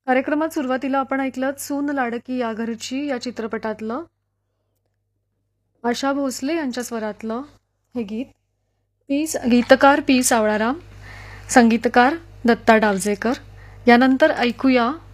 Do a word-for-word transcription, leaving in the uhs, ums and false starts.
कार्यक्रमात सुरुवातीला आपण ऐकलं सून लाडकी या घरची या चित्रपटातलं आशा भोसले यांच्या स्वरातलं हे गीत. पी स गीतकार पी सावळाराम, संगीतकार दत्ता डावजेकर. यानंतर ऐकूया